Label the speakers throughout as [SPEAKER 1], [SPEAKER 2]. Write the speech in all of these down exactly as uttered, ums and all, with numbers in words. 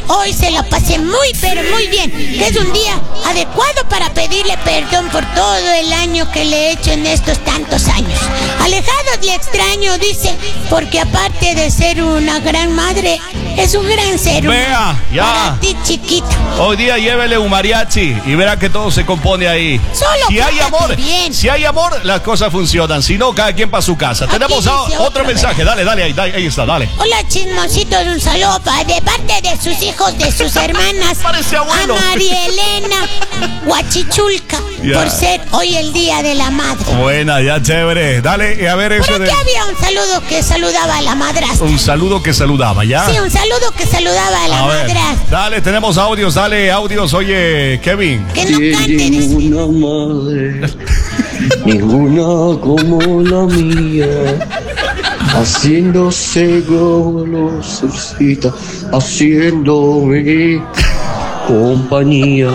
[SPEAKER 1] hoy se la pasé muy, pero muy bien. Que es un día adecuado para pedirle perdón por todo el año que le he hecho en estos tantos años. Alejados y extraño, dice, porque aparte de ser una gran madre, es un gran ser humano.
[SPEAKER 2] Vea, ya.
[SPEAKER 1] Para ti, chiquita.
[SPEAKER 2] Hoy día llévele un mariachi y verá que todo se compone ahí.
[SPEAKER 1] Solo
[SPEAKER 2] si hay
[SPEAKER 1] pórtate
[SPEAKER 2] amor,
[SPEAKER 1] bien.
[SPEAKER 2] si hay amor, las cosas funcionan. Si no, cada quien para su casa.
[SPEAKER 1] Aquí
[SPEAKER 2] Tenemos a-
[SPEAKER 1] dice
[SPEAKER 2] otro,
[SPEAKER 1] otro,
[SPEAKER 2] mensaje. Dale, dale, ahí, ahí está, dale.
[SPEAKER 1] Hola, chismositos, un saludo pa- de parte de sus hijos, de sus hermanas.
[SPEAKER 2] Parece abuelo.
[SPEAKER 1] A María Elena Huachichulca,
[SPEAKER 2] Ya.
[SPEAKER 1] por ser hoy el Día de la Madre.
[SPEAKER 2] Buena, ya chévere. Dale, a ver
[SPEAKER 1] Por
[SPEAKER 2] eso
[SPEAKER 1] aquí
[SPEAKER 2] de...
[SPEAKER 1] había un saludo que saludaba a la madrastra.
[SPEAKER 2] Un saludo que saludaba, ¿ya?
[SPEAKER 1] Sí, un saludo que saludaba a la
[SPEAKER 2] A ver,
[SPEAKER 1] madrastra.
[SPEAKER 2] dale, tenemos audios, dale, audios. Oye, Kevin.
[SPEAKER 1] Que no cante. dice.
[SPEAKER 3] Ninguna madre, ninguna como la mía, haciéndose golosita, haciéndome compañía.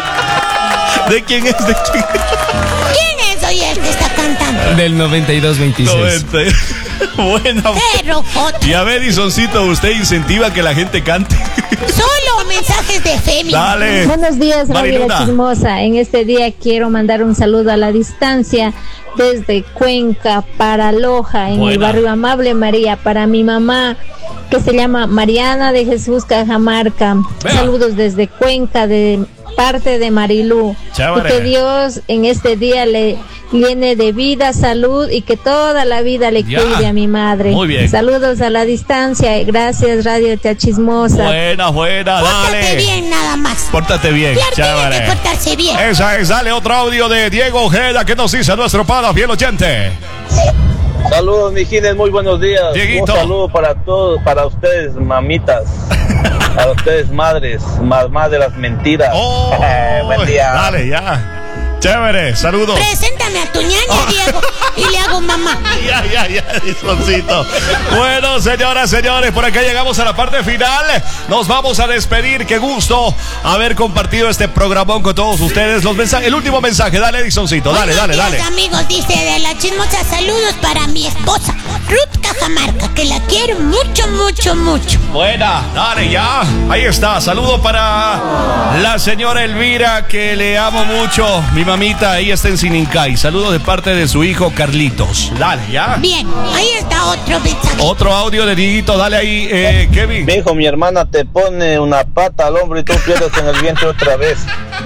[SPEAKER 2] ¿De quién es? ¿De quién
[SPEAKER 1] ¿Quién es hoy el que está cantando?
[SPEAKER 4] Del noventa y dos veintiséis.
[SPEAKER 2] es? Buena.
[SPEAKER 1] Pero foto.
[SPEAKER 2] Y a ver, Edisoncito, usted incentiva que la gente cante.
[SPEAKER 1] Solo mensajes de fémina.
[SPEAKER 2] Dale.
[SPEAKER 5] Buenos días, Radio
[SPEAKER 2] Mariluna.
[SPEAKER 5] La Chismosa. En este día quiero mandar un saludo a la distancia desde Cuenca para Loja, en
[SPEAKER 2] Buena.
[SPEAKER 5] el barrio Amable María, para mi mamá, que se llama Mariana de Jesús Cajamarca.
[SPEAKER 2] Vea.
[SPEAKER 5] Saludos desde Cuenca, de parte de Marilú.
[SPEAKER 2] Chévere.
[SPEAKER 5] Y que Dios en este día le llene de vida, salud y que toda la vida le
[SPEAKER 2] Ya.
[SPEAKER 5] cuide a mi madre.
[SPEAKER 2] Muy bien.
[SPEAKER 5] Saludos a la distancia. Gracias, Radio La Chismosa.
[SPEAKER 2] Buena, buena,
[SPEAKER 1] Pórtate
[SPEAKER 2] dale.
[SPEAKER 1] bien, nada más.
[SPEAKER 2] Pórtate bien,
[SPEAKER 1] Claro, tiene que
[SPEAKER 2] chévere.
[SPEAKER 1] portarse bien.
[SPEAKER 2] Esa es, dale otro audio de Diego Ojeda que nos dice nuestro pana fiel oyente.
[SPEAKER 6] Saludos, mijines, muy buenos días.
[SPEAKER 2] Dieguito.
[SPEAKER 6] Un saludo para todos, para ustedes, mamitas. Para ustedes, madres, mamá de las mentiras.
[SPEAKER 2] Oh,
[SPEAKER 6] Buen día.
[SPEAKER 2] Dale, ya. Chévere, saludos.
[SPEAKER 1] Preséntame a tu ñaña, Diego, y le hago mamá.
[SPEAKER 2] Ya, ya, ya, Edisoncito. Bueno, señoras, señores, por acá llegamos a la parte final. Nos vamos a despedir. Qué gusto haber compartido este programón con todos ustedes. Los mensajes, el último mensaje, dale, Edisoncito. Dale,
[SPEAKER 1] Buenos
[SPEAKER 2] dale,
[SPEAKER 1] días,
[SPEAKER 2] dale.
[SPEAKER 1] amigos, dice de la chismosa, saludos para mi esposa, Ruth Cajamarca, que la quiero mucho, mucho, mucho.
[SPEAKER 2] Buena, dale, ya. Ahí está. Saludo para la señora Elvira, que le amo mucho. Mi mamita, ahí está en Sinincay. Saludos de parte de su hijo Carlitos. Dale, ya.
[SPEAKER 1] Bien, ahí está otro mensaje.
[SPEAKER 2] Otro audio de Dieguito, dale ahí, eh, Kevin.
[SPEAKER 6] Mi hijo, mi hermana te pone una pata al hombro y tú pierdes en el vientre otra vez.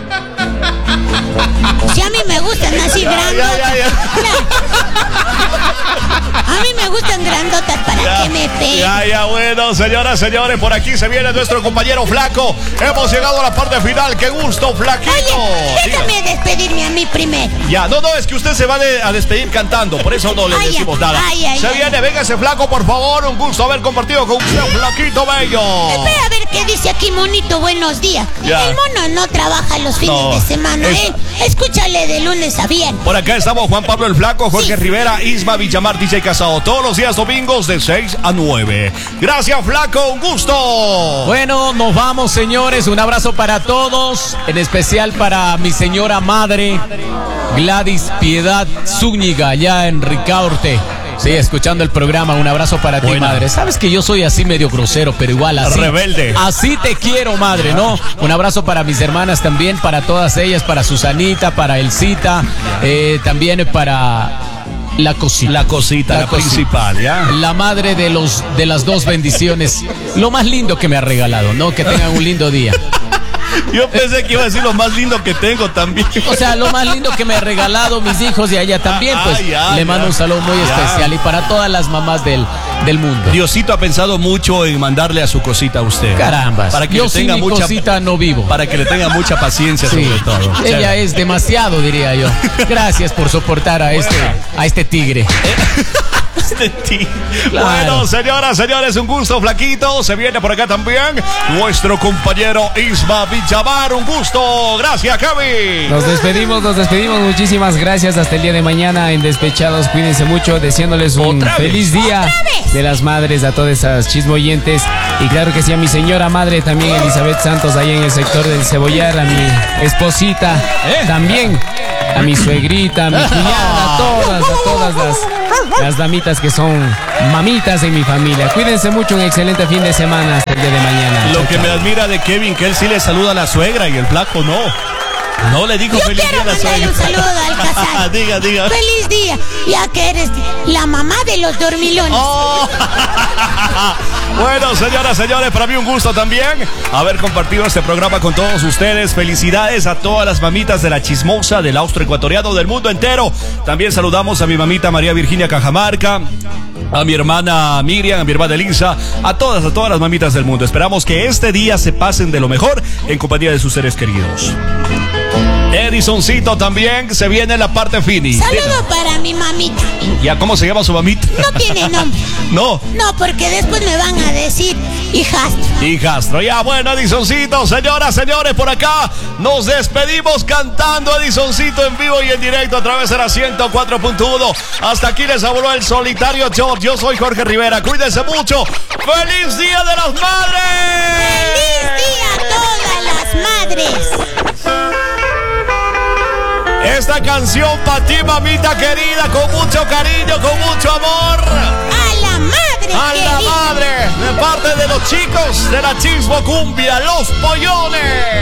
[SPEAKER 1] Si a mí me gustan así grandotas.
[SPEAKER 2] ya, ya.
[SPEAKER 1] A mí me gustan grandotas para
[SPEAKER 2] Ya,
[SPEAKER 1] que me peguen.
[SPEAKER 2] ya, ya, bueno, señoras, señores, por aquí se viene nuestro compañero Flaco. Hemos llegado a la parte final. ¡Qué gusto, Flaquito!
[SPEAKER 1] Oye,
[SPEAKER 2] Diga.
[SPEAKER 1] déjame despedirme a mí primero.
[SPEAKER 2] Ya, no, no, es que usted se va de- a despedir cantando, por eso no le
[SPEAKER 1] Ay,
[SPEAKER 2] decimos
[SPEAKER 1] ay,
[SPEAKER 2] nada.
[SPEAKER 1] ay, ay,
[SPEAKER 2] se
[SPEAKER 1] ay.
[SPEAKER 2] viene, véngase Flaco, por favor, un gusto haber compartido con usted, Flaquito bello.
[SPEAKER 1] Espera a ver qué dice aquí, monito, buenos días.
[SPEAKER 2] Ya.
[SPEAKER 1] El mono no trabaja los fines
[SPEAKER 2] No,
[SPEAKER 1] de semana,
[SPEAKER 2] es-
[SPEAKER 1] ¿eh? Escúchale de lunes a viernes.
[SPEAKER 2] Por acá estamos Juan Pablo el Flaco, Jorge
[SPEAKER 1] Sí.
[SPEAKER 2] Rivera, Isma Villamar, D J Casado, todos los días domingos de seis a nueve. Gracias, Flaco, un gusto.
[SPEAKER 4] Bueno, nos vamos, señores. Un abrazo para todos, en especial para mi señora madre, Gladys Piedad Zúñiga, allá en Ricaurte. Sí, escuchando el programa. Un abrazo para ti,
[SPEAKER 2] Buena.
[SPEAKER 4] madre. Sabes que yo soy así medio grosero, pero igual así.
[SPEAKER 2] Rebelde.
[SPEAKER 4] Así te quiero, madre, ¿no? Un abrazo para mis hermanas también, para todas ellas, para Susanita, para Elcita, eh, también para la cosita.
[SPEAKER 2] La cosita, la,
[SPEAKER 4] cosita.
[SPEAKER 2] principal, ¿ya?
[SPEAKER 4] La madre de los de las dos bendiciones. Lo más lindo que me ha regalado, ¿no? Que tengan un lindo día.
[SPEAKER 2] Yo pensé que iba a decir lo más lindo que tengo también.
[SPEAKER 4] O sea, lo más lindo que me ha regalado mis hijos y a ella también, pues
[SPEAKER 2] Ah, ya,
[SPEAKER 4] le
[SPEAKER 2] ya.
[SPEAKER 4] mando un saludo muy
[SPEAKER 2] Ya.
[SPEAKER 4] especial y para todas las mamás del, del mundo.
[SPEAKER 2] Diosito ha pensado mucho en mandarle a su cosita a usted.
[SPEAKER 4] Carambas.
[SPEAKER 2] Para que
[SPEAKER 4] Yo
[SPEAKER 2] le
[SPEAKER 4] sin
[SPEAKER 2] tenga
[SPEAKER 4] mi
[SPEAKER 2] mucha
[SPEAKER 4] cosita no vivo.
[SPEAKER 2] Para que le tenga mucha paciencia,
[SPEAKER 4] Sí.
[SPEAKER 2] sobre todo.
[SPEAKER 4] Ella
[SPEAKER 2] Chévere.
[SPEAKER 4] es demasiado, diría yo. Gracias por soportar a este, a este tigre.
[SPEAKER 2] De ti.
[SPEAKER 4] Claro.
[SPEAKER 2] Bueno, señoras, señores, un gusto, Flaquito. Se viene por acá también nuestro compañero Isma Villamar. Un gusto. Gracias, Kevin.
[SPEAKER 7] Nos despedimos, nos despedimos. Muchísimas gracias. Hasta el día de mañana en Despechados. Cuídense mucho. Deseándoles un
[SPEAKER 2] Otra vez.
[SPEAKER 7] feliz día
[SPEAKER 1] Otra vez.
[SPEAKER 7] de las madres a todas esas chismoyentes. Y claro que sí, a mi señora madre también, Elizabeth Santos, ahí en el sector del Cebollar. A mi esposita
[SPEAKER 2] ¿Eh?
[SPEAKER 7] también. a mi suegrita, a mi cuñada, a todas, a todas las, las damitas que son mamitas de mi familia. Cuídense mucho, un excelente fin de semana hasta el día de mañana.
[SPEAKER 2] Lo
[SPEAKER 7] Chao,
[SPEAKER 2] que
[SPEAKER 7] chao.
[SPEAKER 2] me admira de Kevin, que él sí le saluda a la suegra y el flaco no. No le digo
[SPEAKER 1] Yo
[SPEAKER 2] feliz
[SPEAKER 1] quiero
[SPEAKER 2] día a la
[SPEAKER 1] mandarle un
[SPEAKER 2] suegra.
[SPEAKER 1] saludo al casal.
[SPEAKER 2] Diga, diga.
[SPEAKER 1] Feliz día, ya que eres la mamá de los dormilones.
[SPEAKER 2] Oh. Bueno, señoras, señores, para mí un gusto también haber compartido este programa con todos ustedes. Felicidades a todas las mamitas de la chismosa, del austro ecuatoriano, del mundo entero. También saludamos a mi mamita María Virginia Cajamarca, a mi hermana Miriam, a mi hermana Elisa, a todas, a todas las mamitas del mundo. Esperamos que este día se pasen de lo mejor en compañía de sus seres queridos. Edisoncito también se viene en la parte fini.
[SPEAKER 1] Saludo para mi mamita.
[SPEAKER 2] ¿Ya cómo se llama su mamita?
[SPEAKER 1] No tiene nombre.
[SPEAKER 2] No.
[SPEAKER 1] No, porque después me van a decir hijastro.
[SPEAKER 2] Hijastro, ya bueno, Edisoncito, señoras, señores, por acá nos despedimos cantando Edisoncito en vivo y en directo a través de la ciento cuatro punto uno. Hasta aquí les habló el solitario George. Yo soy Jorge Rivera. Cuídense mucho. ¡Feliz Día de las Madres!
[SPEAKER 1] ¡Feliz día a todas las madres!
[SPEAKER 2] Esta canción para ti, mamita querida, con mucho cariño, con mucho amor.
[SPEAKER 1] ¡A la madre!
[SPEAKER 2] A la
[SPEAKER 1] querida!
[SPEAKER 2] madre, de parte de los chicos de la Chismo Cumbia, los pollones.